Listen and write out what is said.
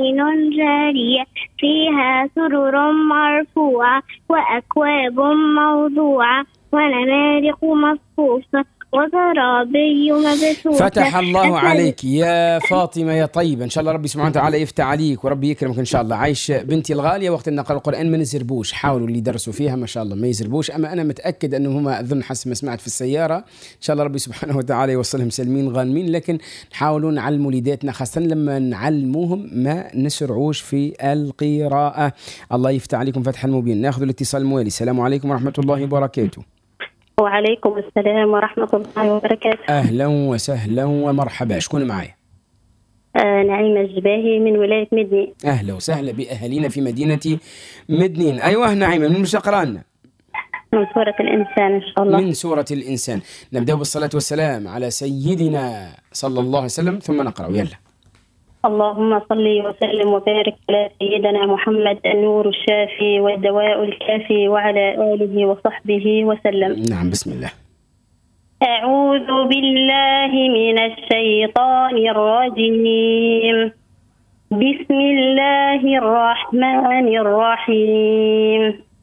عين جارية فيها سرر مرفوعة وأكواب موضوعة ونمارق مصفوفة وزرابي مبثوثة. فتح الله عليك يا فاطمة يا طيبة، إن شاء الله ربي سبحانه وتعالى يفتح عليك وربي يكرمك إن شاء الله. عايش بنتي الغالية، وقت أن نقرأ القرآن ما نزربوش، حاولوا اللي يدرسوا فيها ما شاء الله ما يزربوش، أما أنا متأكد أنه هما أظن حسب ما سمعت في السيارة إن شاء الله ربي سبحانه وتعالى يوصلهم سلمين غانمين، لكن نحاولوا نعلموا وليداتنا خاصة لما نعلموهم ما نسرعوش في القراءة. الله يفتح عليكم فتح المبين. ناخذ الاتصال الموالي. السلام عليكم ورحمة الله وبركاته. وعليكم السلام ورحمة الله وبركاته. أهلا وسهلا ومرحبا. شكون معايا؟ نعيمة الجباهي من ولاية مدنين. أهلا وسهلا بأهالينا في مدينة مدنين. أيوة نعيمة، من مش تقرأنا؟ من سورة الإنسان إن شاء الله. من سورة الإنسان. نبدأ بالصلاة والسلام على سيدنا صلى الله عليه وسلم ثم نقرأ. يلا. اللهم صل وسلم وبارك على سيدنا محمد النور الشافي والدواء الكافي وعلى آله وصحبه وسلم. نعم. بسم الله. أعوذ بالله من الشيطان الرجيم. بسم الله الرحمن الرحيم.